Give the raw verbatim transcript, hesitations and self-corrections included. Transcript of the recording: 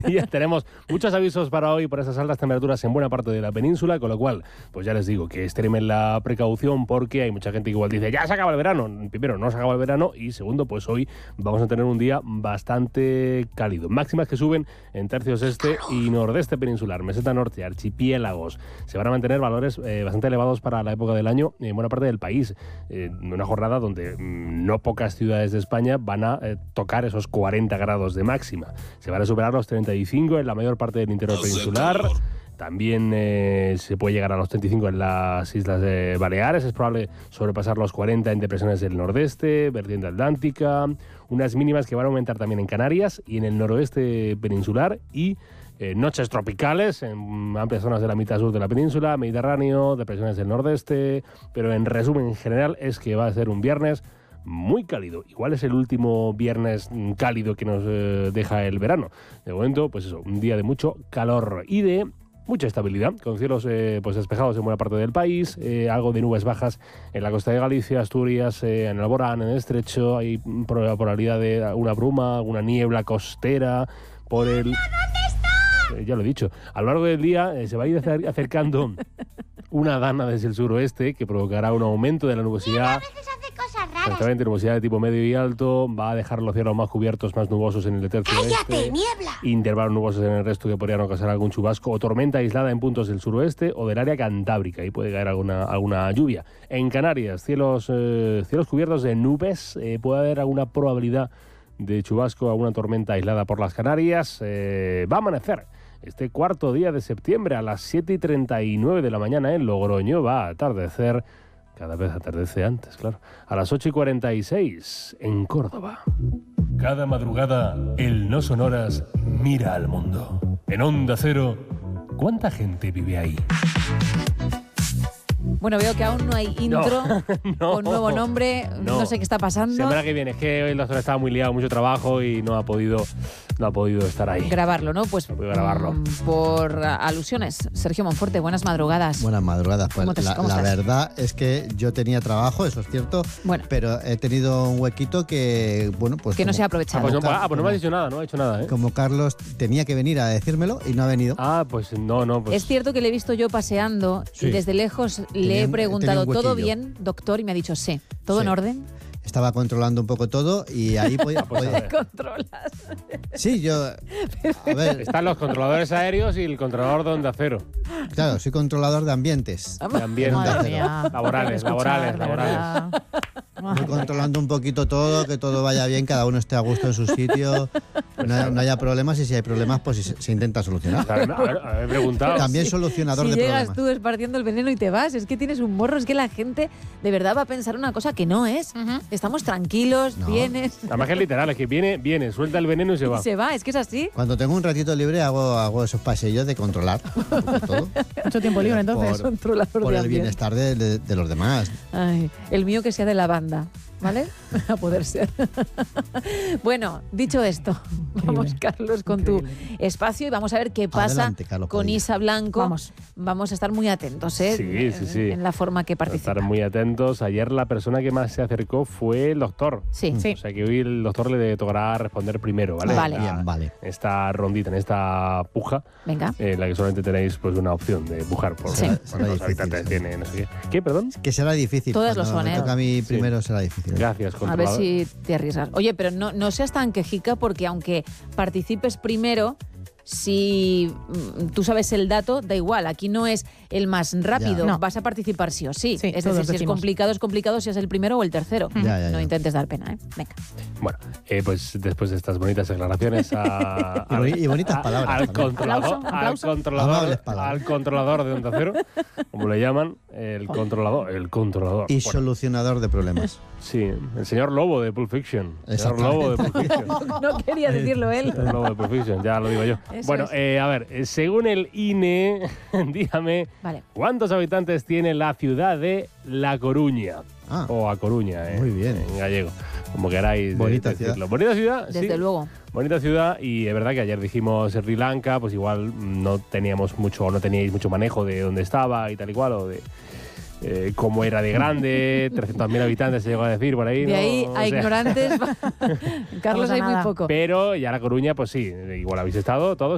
Y ya tenemos muchos avisos para hoy por esas altas temperaturas en buena parte de la península, con lo cual, pues ya les digo que extremen la precaución porque hay mucha gente que igual dice, ya se acaba el verano. Primero, no se acaba el verano y segundo, pues hoy vamos a tener un día bastante cálido. Máximas que suben en tercios este y nordeste peninsular, meseta norte, archipiélagos. Se van a mantener valores eh, bastante elevados para la época del año en buena parte del país. Eh, una jornada donde mmm, no pocas ciudades de España van a eh, tocar esos cuarenta grados de máxima. Se van a superar los treinta y cinco en la mayor parte del interior peninsular. También eh, se puede llegar a los treinta y cinco en las Islas de Baleares. Es probable sobrepasar los cuarenta en depresiones del nordeste, vertiente atlántica. Unas mínimas que van a aumentar también en Canarias y en el noroeste peninsular. Y eh, noches tropicales en amplias zonas de la mitad sur de la península, Mediterráneo, depresiones del nordeste. Pero en resumen, en general, es que va a ser un viernes muy cálido. Igual es el último viernes cálido que nos eh, deja el verano. De momento, pues eso, un día de mucho calor y de mucha estabilidad, con cielos eh, pues despejados en buena parte del país, eh, algo de nubes bajas en la costa de Galicia, Asturias, eh, en el Alborán, en el Estrecho. Hay probabilidad de una bruma, una niebla costera por el... ¿Dónde está? Eh, ya lo he dicho. A lo largo del día eh, se va a ir acercando una dana desde el suroeste que provocará un aumento de la nubosidad. Exactamente, nubosidad de tipo medio y alto, va a dejar los cielos más cubiertos, más nubosos en el tercio oeste, niebla. Intervalos nubosos en el resto que podrían ocasionar algún chubasco o tormenta aislada en puntos del suroeste o del área cantábrica, y puede caer alguna, alguna lluvia. En Canarias, cielos, eh, cielos cubiertos de nubes, eh, puede haber alguna probabilidad de chubasco, alguna tormenta aislada por las Canarias. Eh, va a amanecer este cuarto día de septiembre a las siete y treinta y nueve de la mañana en Logroño, va a atardecer. Cada vez atardece antes, claro. A las ocho y cuarenta y seis en Córdoba. Cada madrugada, el No Sonoras mira al mundo. En Onda Cero, ¿cuánta gente vive ahí? Bueno, veo que aún no hay intro no, no, con nuevo nombre. No. no sé qué está pasando. Semana que viene. Es que hoy el doctor estaba muy liado, mucho trabajo y no ha podido, no ha podido estar ahí. Grabarlo, ¿no? Pues no puedo grabarlo. Um, por alusiones. Sergio Monforte, buenas madrugadas. Buenas madrugadas. Pues ¿Cómo te, la, cómo la estás? verdad es que yo tenía trabajo, eso es cierto. Bueno. Pero he tenido un huequito que, bueno, pues... Que como, no se ha aprovechado. Ah, pues no, ah, pues no me ha dicho nada, no ha hecho nada, ¿eh? Como Carlos tenía que venir a decírmelo y no ha venido. Ah, pues no, no. Pues... Es cierto que le he visto yo paseando sí. y desde lejos tenía, le he preguntado, ¿todo bien, doctor? Y me ha dicho, sí. ¿Todo sí. en orden? Estaba controlando un poco todo y ahí podía... pues podía... controlas. Sí, yo... A ver, están los controladores aéreos y el controlador de Onda Cero. claro, soy controlador de ambientes. De ambientes. Laborales, laborales, laborales. Voy controlando un poquito todo, que todo vaya bien, cada uno esté a gusto en su sitio, no, no haya problemas y si hay problemas, pues se, se intenta solucionar. A ver, a ver, a ver, preguntado. También solucionador si de llegas problemas. tú esparciendo el veneno y te vas, es que tienes un morro, es que la gente de verdad va a pensar una cosa que no es. Uh-huh. Estamos tranquilos, no. vienes. Además que es literal, es que viene, viene, suelta el veneno y se va. Y se va, es que es así. Cuando tengo un ratito libre hago, hago esos paseillos de controlar todo. Mucho tiempo libre entonces. Por, Controlador por de el bienestar de, de, de los demás. Ay, el mío que sea de la banda. ¿Vale? A poder ser. Bueno, dicho esto, vamos, Carlos, con tu espacio y vamos a ver qué pasa Adelante, Carlos, con Padilla. Isa Blanco. Vamos. Vamos a estar muy atentos, ¿eh? Sí, sí, sí. En la forma que participa. Estar muy atentos. Ayer la persona que más se acercó fue el doctor. Sí. sí. O sea que hoy el doctor le tocará responder primero, ¿vale? Vale. Esta, Bien, vale. Esta rondita, en esta puja. Venga. En la que solamente tenéis pues una opción de pujar por, Sí. por Será los difícil, habitantes. sí. Tiene, no sé qué. ¿Qué, perdón? Que será difícil. Todas Cuando lo son, me ¿eh? toca a mí Sí. primero será difícil. Gracias, A ver controlador. si te arriesgas. Oye, pero no, no seas tan quejica porque aunque participes primero, si mm, tú sabes el dato, da igual. Aquí no es el más rápido. No. Vas a participar sí o sí. Sí, es todos decir, si es decimos. complicado, es complicado si es el primero o el tercero. Ya, ya, No ya. intentes dar pena, ¿eh? Venga. Bueno, eh, pues después de estas bonitas declaraciones a, Y boni- y bonitas a- palabras al también. controlador, Aplauso, aplauso. al controlador, Amables palabras. al controlador de Onda Cero, como le llaman, el controlador, el controlador. Y Bueno, solucionador de problemas. sí, el señor Lobo de Pulp Fiction. El señor Exactamente. Lobo de Pulp Fiction. No quería decirlo él. El Lobo de Pulp Fiction, ya lo digo yo. Eso bueno, es. eh, a ver, eh, según el I N E, dígame, Vale. ¿cuántos habitantes tiene la ciudad de La Coruña? Ah. O A Coruña, eh, Muy bien. en gallego, como queráis Bonita decirlo. ciudad. Bonita ciudad, Desde sí. luego. Bonita ciudad, y es verdad que ayer dijimos Sri Lanka, pues igual no teníamos mucho, no teníais mucho manejo de dónde estaba y tal y cual, o de eh, cómo era de grande, trescientos mil habitantes se llegó a decir por ahí. De ¿no? ahí O a sea, ignorantes, Carlos, Vamos a hay muy nada. poco. Pero ya La Coruña, pues sí, igual habéis estado todos.